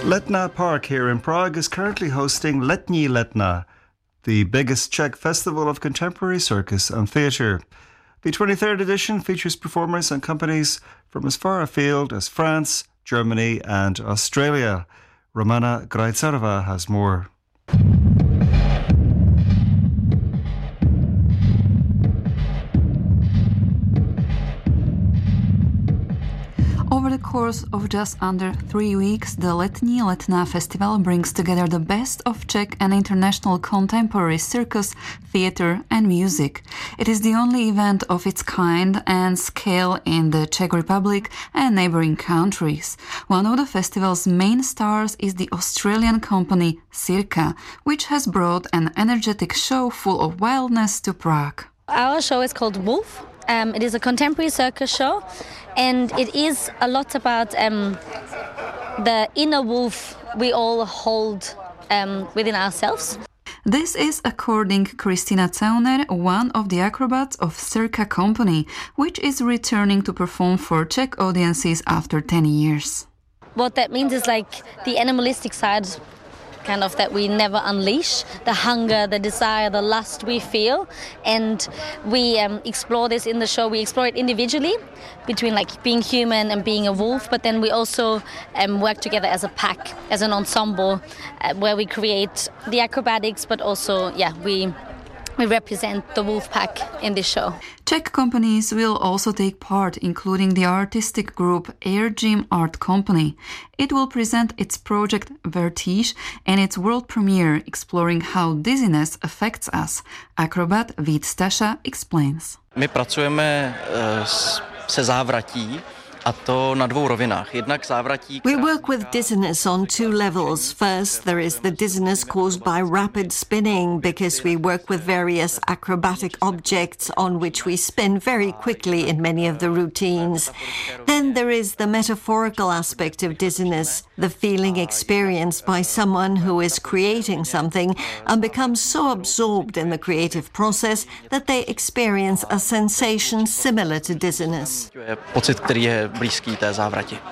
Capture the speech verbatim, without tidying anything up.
Letna Park here in Prague is currently hosting Letní Letna, the biggest Czech festival of contemporary circus and theatre. The twenty-third edition features performers and companies from as far afield as France, Germany and Australia. Romana Grajcarova has more. Over the course of just under three weeks, the Letní Letna festival brings together the best of Czech and international contemporary circus, theatre and music. It is the only event of its kind and scale in the Czech Republic and neighbouring countries. One of the festival's main stars is the Australian company Circa, which has brought an energetic show full of wildness to Prague. Our show is called Wolf. Um, it is a contemporary circus show, and it is a lot about um, the inner wolf we all hold um, within ourselves. This is according Kristina Zauner, one of the acrobats of Circa company, which is returning to perform for Czech audiences after ten years. What that means is like the animalistic side kind of that we never unleash, the hunger, the desire, the lust we feel, and we um, explore this in the show. We explore it individually between like being human and being a wolf, but then we also um, work together as a pack, as an ensemble, uh, where we create the acrobatics, but also yeah we we represent the wolf pack in this show. Czech companies will also take part, including the artistic group Air Gym Art Company. It will present its project Vertige and its world premiere, exploring how dizziness affects us. Acrobat Vít Staša explains. My pracujeme se závratí. We work with dizziness on two levels. First, there is the dizziness caused by rapid spinning, because we work with various acrobatic objects on which we spin very quickly in many of the routines. Then there is the metaphorical aspect of dizziness, the feeling experienced by someone who is creating something and becomes so absorbed in the creative process that they experience a sensation similar to dizziness. Pocit, který je blízký té závratě.